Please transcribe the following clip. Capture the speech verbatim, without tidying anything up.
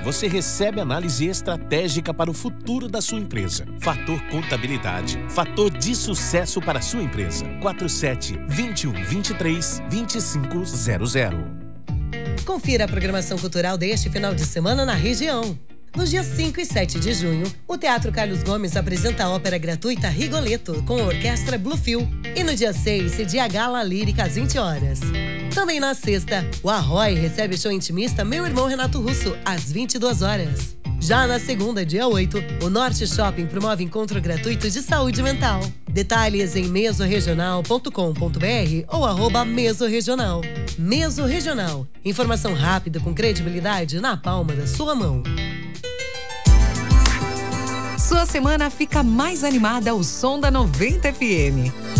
você recebe análise estratégica para o futuro da sua empresa. Fator Contabilidade. Fator de sucesso para a sua empresa. quatro sete, dois um, dois três, dois cinco zero zero. Confira a programação cultural deste final de semana na região. Nos dias cinco e sete de junho, o Teatro Carlos Gomes apresenta a ópera gratuita Rigoletto, com a orquestra Bluefield. E no dia seis, cedia a Gala Lírica às vinte horas. Também na sexta, o Arroy recebe o show intimista Meu Irmão Renato Russo, às vinte e duas horas. Já na segunda, dia oito, o Norte Shopping promove encontro gratuito de saúde mental. Detalhes em mesoregional ponto com ponto br ou arroba mesoregional. Mesoregional. Informação rápida com credibilidade na palma da sua mão. Sua semana fica mais animada ao som da noventa F M.